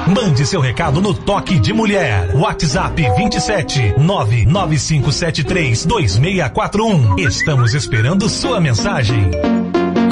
Mande seu recado no Toque de Mulher. WhatsApp 27 995732641. Estamos esperando sua mensagem.